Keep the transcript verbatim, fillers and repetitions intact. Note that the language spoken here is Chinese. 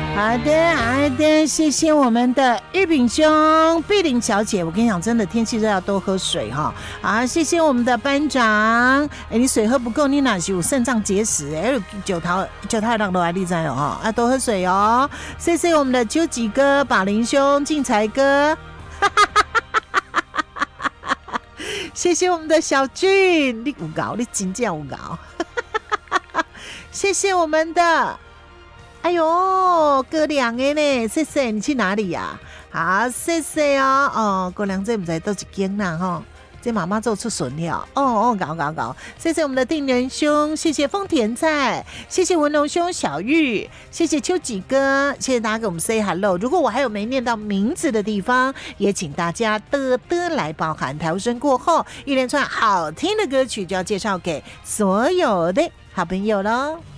好的，好的，谢谢我们的玉炳兄、碧玲小姐。我跟你讲，真的天气热要多喝水哈。好，谢谢我们的班长。哎，你水喝不够，你哪是有肾脏结石？哎，九桃九桃让都来立在哦哈，啊，多喝水哦。谢谢我们的秋吉哥、宝林兄、进财哥。谢谢我们的小俊，你有搞，你真正有搞。谢谢我们的。哎呦，哥俩的呢？谢谢，你去哪里呀、啊？好，谢谢哦。哦，哥俩这不知都一间啦哈，这妈妈做出笋了。哦哦，搞搞搞！谢谢我们的定人兄，谢谢丰田菜，谢谢文龙兄小玉，谢谢秋吉哥，谢谢大家给我们 say hello。如果我还有没念到名字的地方，也请大家的的来包涵。台湾声过后，一连串好听的歌曲就要介绍给所有的好朋友喽。